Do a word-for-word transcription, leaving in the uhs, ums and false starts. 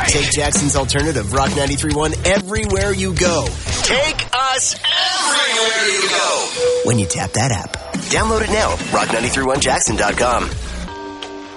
Take Jackson's alternative, Rock ninety-three point one, everywhere you go. Take us everywhere you go when you tap that app. Download it now, rock nine three one jackson dot com.